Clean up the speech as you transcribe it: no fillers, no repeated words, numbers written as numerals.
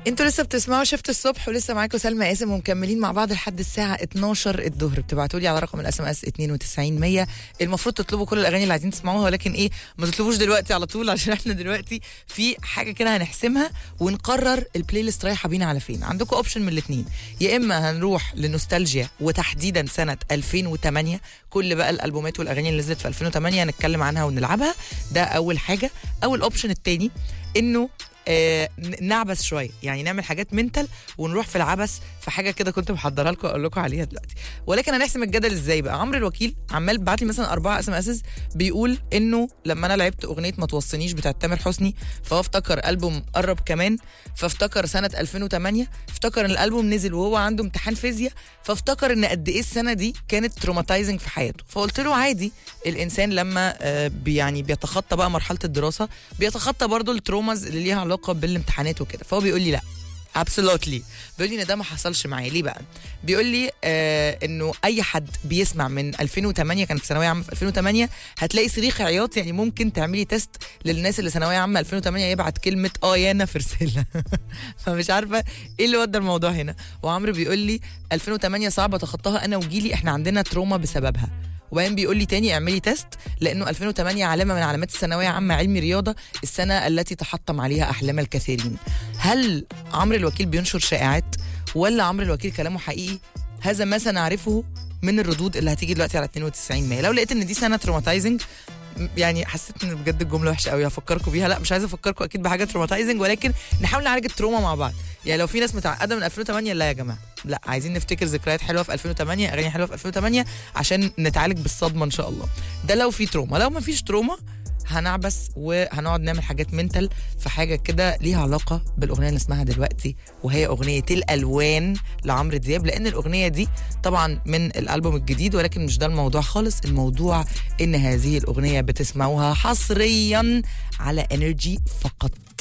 انتوا لسه بتسمعوا شفت الصبح، ولسه معاكم سلمى قاسم، ومكملين مع بعض لحد الساعه 12 الظهر. بتبعتوا لي على رقم الاس ام اس 92 100. المفروض تطلبوا كل الاغاني اللي عايزين تسمعوها، ولكن ايه، ما تطلبوش دلوقتي على طول، عشان احنا دلوقتي في حاجه كده هنحسمها ونقرر البلاي ليست رايحه بينا على فين. عندكم اوبشن من الاثنين، يا اما هنروح لنوستالجيا وتحديدا سنه 2008، كل بقى الالبومات والاغاني اللي نزلت في 2008 هنتكلم عنها ونلعبها. ده اول حاجه. او الاوبشن الثاني انه نعبس شويه، يعني نعمل حاجات منتل ونروح في العبث في حاجه كده كنت محضرها لكم اقول لكم عليها دلوقتي. ولكن هنحسم الجدل ازاي بقى؟ عمرو الوكيل عمال بعت لي مثلا 4 اس ام اس بيقول انه لما انا لعبت اغنيه ما توصنيش بتاعت تامر حسني فهو افتكر البوم قرب كمان، فافتكر سنه 2008، افتكر ان الالبوم نزل وهو عنده امتحان فيزياء، فافتكر ان قد ايه السنه دي كانت تروماتايزنج في حياته. فقلت له عادي، الانسان لما يعني بيتخطى بقى مرحله الدراسه بيتخطى برضو التروماز اللي ليها علاقه بالامتحانات وكده. فهو بيقول لي لا ابسولوتلي، بيقول لي ان ده ما حصلش معايا. ليه بقى؟ بيقول لي انه اي حد بيسمع من 2008 كان في ثانويه عامه في 2008 هتلاقي صريخ عياط. يعني ممكن تعملي تيست للناس اللي ثانويه عامه 2008 يبعت كلمه يانا في رساله. فمش عارفه ايه اللي ودى الموضوع هنا. وعمرو بيقول لي 2008 صعبه اتخطاها انا وجيلي، احنا عندنا تروما بسببها. وبعدين بيقول لي تاني اعملي تيست لانه 2008 علامه من علامات الثانويه عامه علمي رياضه، السنه التي تحطم عليها احلام الكثيرين. هل عمرو الوكيل بينشر شائعات ولا عمرو الوكيل كلامه حقيقي؟ هذا ما سنعرفه من الردود اللي هتيجي دلوقتي على 92 لو لقيت ان دي سنه تروماتايزنج، يعني حسيت ان بجد الجمله وحشه قوي هفكركم بيها. لا مش عايزه افكركم اكيد بحاجه تروماتايزنج، ولكن نحاول نعالج التروما مع بعض. يعني لو في ناس متعقده من 2008 لا يا جماعه، لا عايزين نفتكر ذكريات حلوه في 2008، اغاني حلوه في 2008 عشان نتعالج بالصدمه ان شاء الله. ده لو في تروما. لو ما فيش تروما هنعبس وهنقعد نعمل حاجات منتل في حاجه كده ليها علاقه بالاغنيه اللي اسمها دلوقتي، وهي اغنيه الالوان لعمرو دياب. لان الاغنيه دي طبعا من الالبوم الجديد، ولكن مش ده الموضوع خالص. الموضوع ان هذه الاغنيه بتسمعوها حصريا على انرجي فقط.